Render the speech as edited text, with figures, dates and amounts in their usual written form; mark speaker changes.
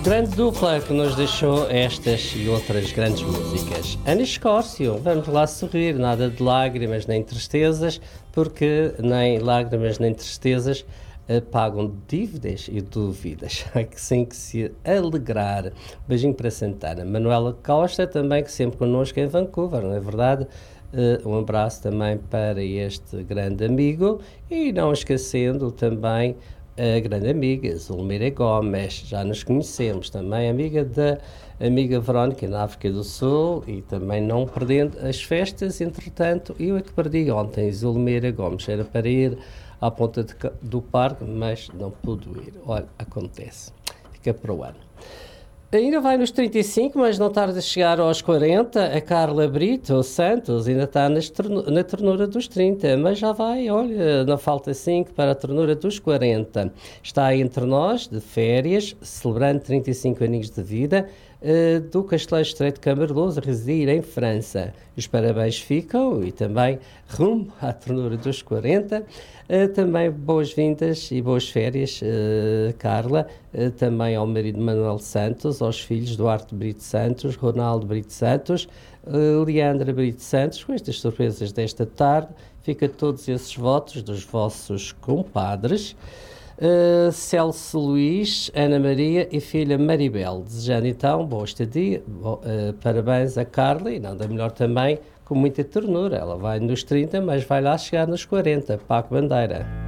Speaker 1: Grande dupla que nos deixou estas e outras grandes músicas. Ana Escócio, vamos lá sorrir, nada de lágrimas nem tristezas, porque nem lágrimas nem tristezas pagam dívidas e dúvidas. Há que sim que se alegrar. Beijinho para Santana. Manuela Costa, também que sempre connosco em Vancouver, não é verdade? Um abraço também para este grande amigo e não esquecendo também a grande amiga Zulmira Gomes, já nos conhecemos, também amiga da amiga Verónica na África do Sul e também não perdendo as festas, entretanto, eu é que perdi ontem Zulmira Gomes, era para ir à ponta do parque, mas não pude ir, olha, acontece, fica para o ano. Ainda vai nos 35, mas não tarda a chegar aos 40. A Carla Brito Santos ainda está na ternura dos 30, mas já vai, olha, não falta 5 para a ternura dos 40. Está entre nós, de férias, celebrando 35 aninhos de vida, do Casteleiro Estreito de Camarlouso, a residir em França. Os parabéns ficam e também rumo à ternura dos 40. Também boas-vindas e boas férias, Carla, também ao marido Manuel Santos, aos filhos Duarte Brito Santos, Ronaldo Brito Santos, Leandra Brito Santos, com estas surpresas desta tarde. Fica todos esses votos dos vossos compadres. Celso Luís, Ana Maria e filha Maribel, desejando então boa estadia, parabéns a Carla e nada melhor também com muita ternura, ela vai nos 30 mas vai lá chegar nos 40, Paco Bandeira.